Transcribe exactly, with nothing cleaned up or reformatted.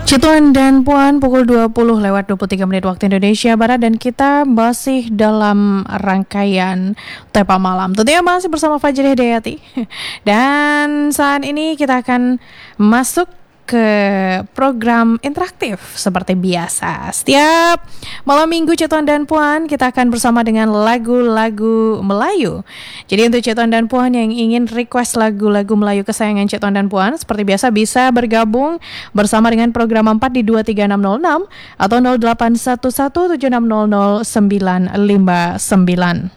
Cituan dan Puan pukul dua puluh lewat dua puluh tiga menit waktu Indonesia Barat, dan kita masih dalam rangkaian Tepa Malam. Tentunya masih bersama Fajri Hidayati. Dan saat ini kita akan masuk ke program interaktif seperti biasa. Setiap malam minggu Cituan dan Puan kita akan bersama dengan lagu-lagu Melayu. Jadi untuk Cituan dan Puan yang ingin request lagu-lagu Melayu kesayangan Cituan dan Puan, seperti biasa bisa bergabung bersama dengan program empat di dua tiga enam nol enam atau nol delapan satu satu tujuh enam nol nol sembilan lima sembilan.